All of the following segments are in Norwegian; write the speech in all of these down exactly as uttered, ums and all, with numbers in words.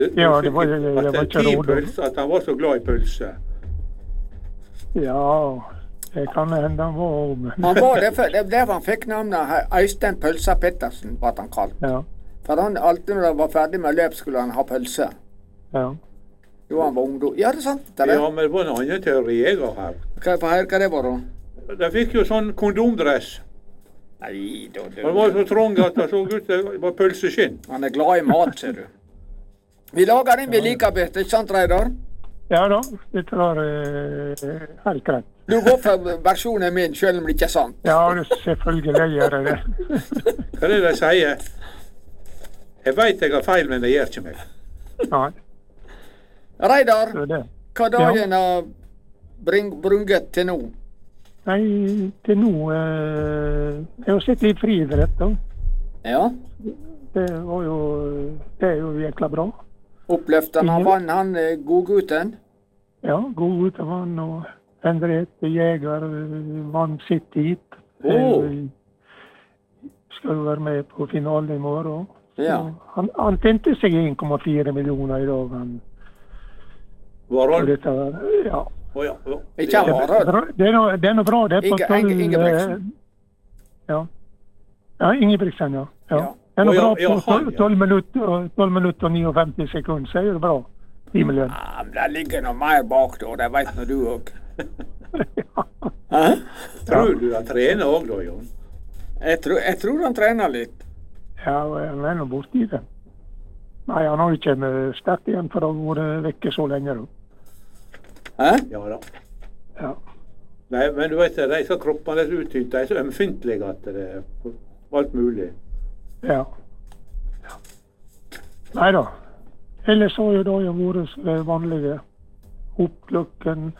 Ja, det var, det var At, ikke råd. pølse, at han var så glad i pølse. Ja, det kan hende han var men... Han var det, for, det der han fikk navnet Øystein Pølsa Pettersen, var han kalt. Ja. For han alltid når han var ferdig med løp, skulle han ha pølse. Ja. Jo, han var ungdom. Ja, det er sant. Det er det. Ja, men det var en annen teori jeg har her. Hva, for her, hva det var da? De fikk jo sånn kondomdress. Nei, da, da. Han var så trang at det så ut det var pølseskinn. Han er glad i mat, ser du. Vi lager den vi liker best, ikke sant, Reidar? Ja da, det var eh, helt greit. Du går for versjonen min, selv om det ikke er sant. Ja, det selvfølgelig gjør jeg det. Hva er det de sier? Jeg vet jeg har feil, men det gjør ikke meg. Nei, Reidar, det er det. hva dagen har bring, brunget til nå? Nei, til nå eh, jeg har sett litt friidrett da. Ja, Det var jo, det er jo jækla bra. oppløften han vann, han eh, godgutten. Ja, god utevann og Henriette Jæger vann sitt hit. Åh. Skal jo være med på finalen i morgen. Ja. Så Han, han tjente seg en komma fire millioner i dag. Han, Var og han? dette, var- ja. Å ja, ja. Ikke han Ja. Harald. Det er noe, det er noe bra, det er på Inge- tolv... Inge- Ingebrigtsen. eh, Ja. Ja, Ingebrigtsen, ja. ja. Ja. Det er noe Å, ja, bra ja, på han, ja. tolv minutter, og- tolv minutter og femtini sekunder, så er det bra. ti millioner. Ja, men det ligger noe mer bak da, det vet nå du også. Hæ? Tror du han trener òg da, Jon? Jeg tror, jeg tror han trener litt. Ja, og han er nå borti det. Nei, han har jo ikke kommet sterkt igjen for å ha vært vekke så lenge. Da. Hæ? Ja da. Ja. Nei, men du vet, de som kroppene er uttynt, de er så ømfintlige at det er alt mulig. Ja. ja. Nei da. Ellers har jo da jo vært så vanlige opp klokken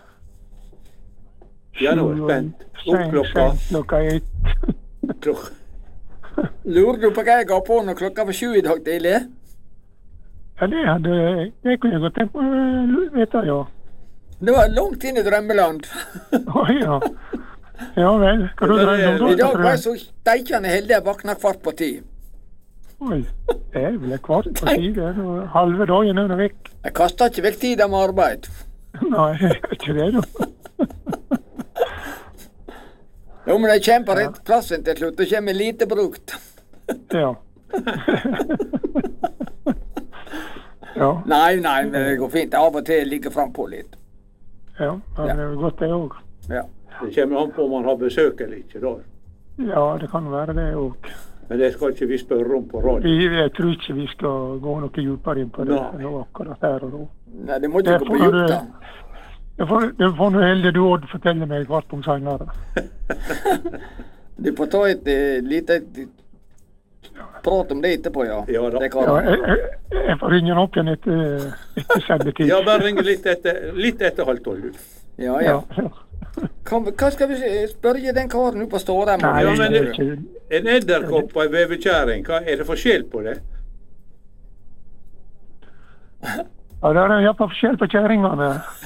Ja, nå er jeg spent. Opp klokka. klokka ett. klokka. Lurer du på hva jeg ga på når klokka var sju i dag tidlig? Ja, det hadde det kunne jeg godt tenkt på å vite, ja. Det var langt inn i drømmeland. Å ja. Ja vel. Hva du drømte om I da? dag var jeg så steikende heldig jeg våkna kvart på ti. Oi, det er vel et kvart på ti, det er noe halve dagen er det vekk. Jeg kastet ikke vekk tida med arbeid. Nei, jeg gjør ikke det da. Jo, men jeg kommer på rett plassen til slutt, og kommer lite brukt. Ja. ja, Nei, nei, men det går fint. Av og til ligger frem på litt. ja, men det er godt det også. Ja. Det kommer an på om man har besøk eller ikke da. Ja, det kan være det også. Men det skal ikke vi spørre om på radio. Vi, jeg tror ikke vi skal gå noe dypere inn på det Nei. nå akkurat her og nå. Nei, det må ikke Det gå på får djup, du- da. Det får, det får nå heldig du Odd fortelle meg hvert om senere. Du får ta et eh, lite prat om det etterpå, ja. Ja da. Det kan Ja, jeg. jeg, jeg, jeg får ringe opp igjen etter, etter sendetid. Ja, bare ringe litt etter, litt etter halv tolv. Ja, ja. ja. Hva, hva skal vi si- spørre den karen nå på Stårheim? Nei, Ja, men det er det- ikke... En edderkopp og en vevekjæring, hva er det forskjell på det? Ja, det er iallfall forskjell på kjerringene.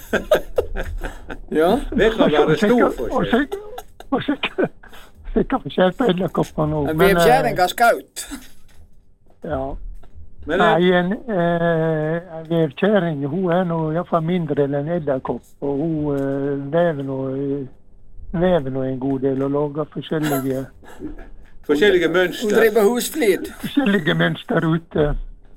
Ja. Det kan være stor Og forskjell. sikkert- og sikkert sikkert forskjell på edderkoppene òg. En vevkjerring har skaut. Ja. Men Nei, det, en, eh, en vevkjerring hun er nå iallfall mindre enn en edderkopp. Og hun eh, vever nå vever nå en god del og lager forskjellige, forskjellige Hun mønster. driver husflid. forskjellige mønster ute.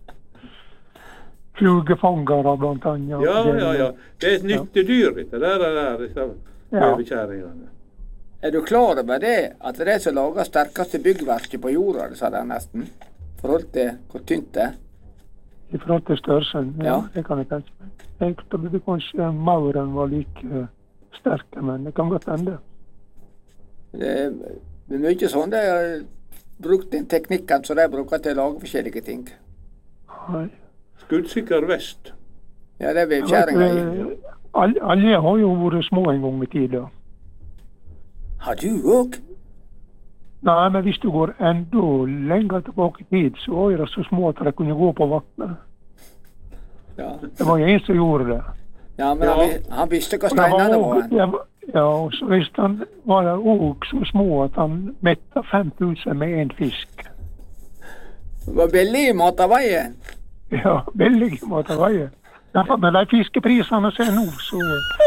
Flugefangere blant annet. Ja, ja, ja. Det er et nyttedyr, dette der, der, der disse Ja. vevekjæringene. Er du klar over det, at det er det som lager sterkeste byggverket på jorda, sa de nesten? I forhold til hvor tynt det er. I forhold til størrelsen, ja, Ja. det kan jeg tenke meg. Jeg trodde kanskje mauren var like uh, sterke, men det kan godt hende. Det er det er mye sånn de har brukt den teknikken som de bruker til å lage forskjellige ting. Nei. Skuddsikker vest. Ja, det er vevkjerringa i. Eh, Alle, alle har jo vært små en gang i tida. Har du òg? Nei, men hvis du går enda lenger tilbake i tid, så var de så små at de kunne gå på vannet. Ja. Det var en som gjorde det. Ja, men Ja. Han, vi- han visste hva Og de var steinene også- var. de var- Ja, og så visste han var de òg så små at han metta fem tusen med én fisk. Det var billig i mat av veien. Ja, billige måter var det. Derfor med de fiskeprisene som er nå, så...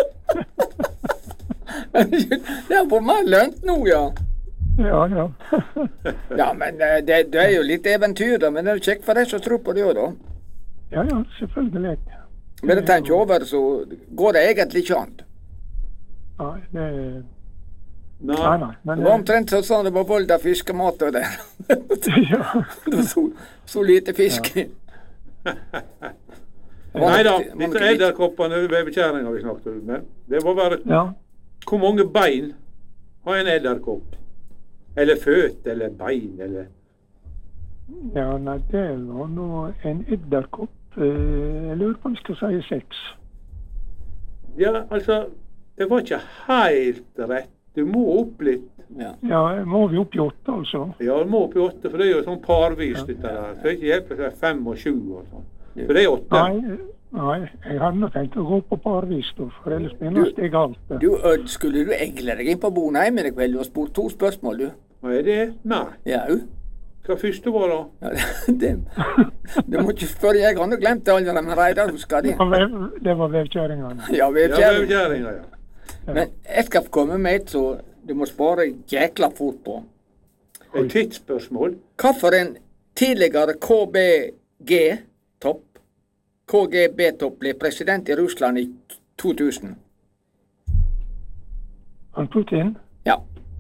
Det er på meg lønt nå, ja. Ja, ja. Ja, men eh, det, det er jo litt eventyr da, men det er jo kjekt for deg som tror på det jo da. Ja, ja, selvfølgelig. Men det tenker over, så går det egentlig ikke an. Nei, det... Nei. Nei, nei. Men, Det var omtrent sånn det var vold av fiskemat og der. ja. Det var så, så lite fisk. Nei da, disse edderkoppene og vevekjerringer vi snakket om. Men det var bare Ja. hvor mange bein har en edderkopp? Eller føt, eller bein, eller... Ja, nei, det var nå en edderkopp. eh, Jeg lurer på om jeg skal si seks. Ja, altså, det var ikke helt rett. Du må opp litt. Ja. Ja, må vi opp i åtte, altså? Ja, du må opp i åtte, for det er jo sånn parvis dette der. Så det er ikke hjelp å si fem og sju og sånn. For det er åtte. Nei, nei, jeg hadde nå tenkt å gå på parvis, da, for ellers begynner det galt. det. Du, Ødd, skulle du egle deg inn på Bonheim i kveld og spurt to spørsmål, du? Hva er det? Nei. Ja, jo. Hva første var da? Ja, det, det, du må ikke spørre, jeg har nå glemt det allerede, men Reidar husker det. Det var vev- Det var vevkjøringene. Ja, vi er Ja, kjære. vevkjerringer, ja. Men jeg skal komme med et så du må spare jækla fort på. Et tidsspørsmål. Hva for en tidligere K B G-topp K G B-topp ble president i Russland i to tusen? Han Putin? Ja.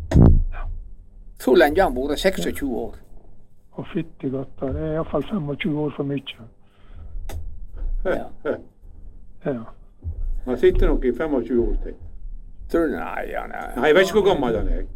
Så lenge han vært seksogtjue år. Og fytti godt, det er iallfall tjuefem år for mye. Ja. Ja. Han sitter nok i tjuefem år til. Tror du? Nei, han er... Nei, jeg vet ikke hvor gammel han er.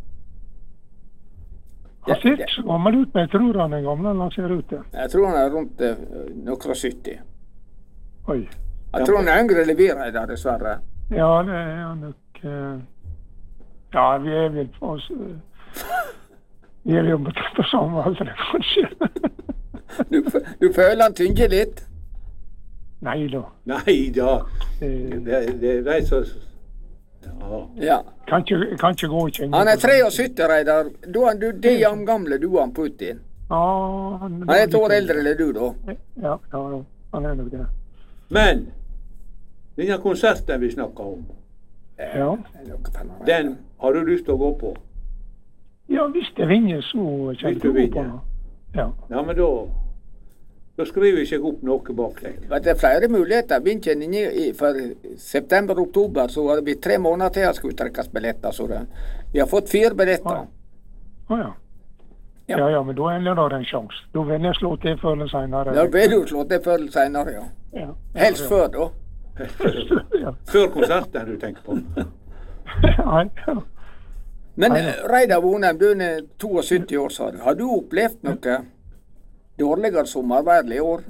Han ser ikke så gammel ut, men jeg tror han er gammel han ser ut til. Jeg tror han er rundt eh, noen og sytti. Oi. Jeg tror han er yngre enn vi er der, dessverre. Ja, det er han nok eh, Ja, vi er vel på oss eh, Vi er jo på samme alder, kanskje. Du, du føler han tynger litt? Nei da. Nei da. Eh, Det, det er de som... Ja. Ja. Kan ikke, kan ikke gå og kjenne. Han er syttitre, Reidar. Da er du de om gamle, du er han Putin. Ja, han, Han er et år eldre enn du, da. Ja, ja, ja, han er nok det. Men denne konserten vi snakker om, Ja. den har du lyst til å gå på? Ja, hvis det vinner, så Hvis kommer du jeg på vinner. det. Ja. Ja, men da, da skriver jeg ikke opp noe bak deg. Det er flere muligheter. Vinner en i for september-oktober, så har det blitt tre måneder til at skulle trekkes billetter. Så det, vi har fått fire billetter. Å ja. Ja. Ja, ja, men da er det en sjanse. Da vil jeg slå til før eller senere. Da blir du slått til før eller senere, ja. Ja. Helst før, da. Ja. Før konserten du tenker på. Nei, ja. Men Nei, eh, Reidar Bonheim, du er syttito år, sa du. Har du opplevd noe dårligere sommervær i år?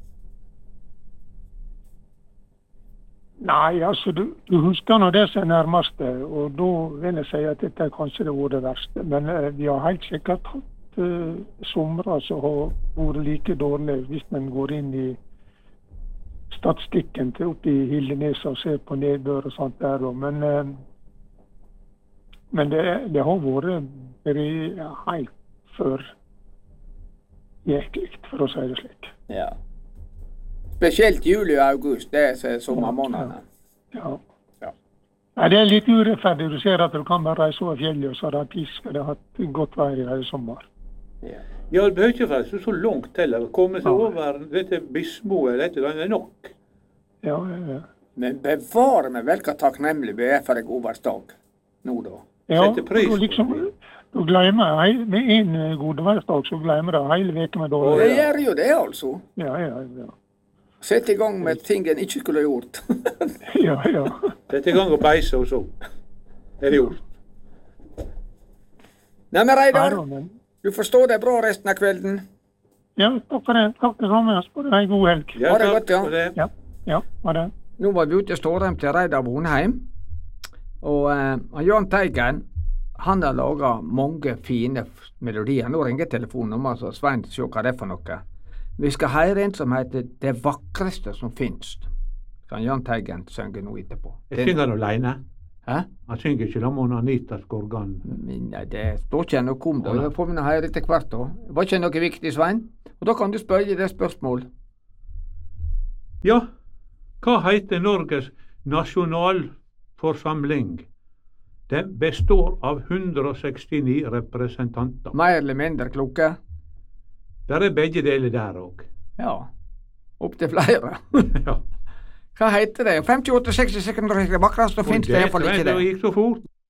Nei, altså, du, du husker nå det som er nærmeste, og da vil jeg si at dette er kanskje det var det verste. Men eh, vi har helt sikkert hatt eh, somre som har vært like dårlige hvis man går inn i statistikken til oppe i Hildenes og ser på nedbør og sånt der. og- Men, eh, men det, det har vært very- helt for jækligt, for å si det slik. Ja. Spesielt juli og august, det er sommermånedene. Ja. Ja. Nei, det er litt urettferdig. Du ser at du kan bare reise over fjellet, og så har det pisk, og det har hatt godt vær i hele sommer. Ja. Ja, det behøver ikke være så langt til å komme seg over dette Bismoe. Dette det er nok. Ja, ja, ja. Men bevare meg vel hva takknemlig vi er for en godværsdag nå, da. Ja, Setter pris på og liksom, det. du glemmer, hei- med en godeværsdag, så glemmer du hele veken med dårlig. Det gjør jo det, altså. Ja, ja, ja. Sette i gang med ting en ikke skulle ha gjort. Ja, ja. Sett i gang og beise og så. Er det gjort? Nei, men Reidar, Ja, men- du forstår deg bra resten av kvelden. Ja, takk for det. Takk det samme. Så får du ha en god helg. Ja, Ha det takk godt, ja. for det. Ja, ja, ha det. Nå var vi ute i Stårheim til Reidar Bonheim. Og eh, Jahn Teigen, han har laga mange fine melodier. Nå ringer telefonen om altså Svein til å se hva det er for noe. Vi skal høre en som heter 'Det vakreste som finnes'. Kan Jahn Teigen synge nå etterpå. Jeg synger alene. Hæ? Han synger ikke sammen med Anita Skorgan. Men nei, det står ikke noe om det. Det får vi nå høre etter hvert. Da. Var ikke noe viktig, Svein? Og da kan du spørre det spørsmål. Ja, hva heter Norges nasjonalforsamling? Den består av hundre og sekstini representanter. Mer eller mindre kloke? Der er begge deler der òg. Ja. Opptil flere. Ja. Hva heter det? femtiåtte seksti sekunder, det vakreste og finnes det iallfall ikke det. Det gikk så fort.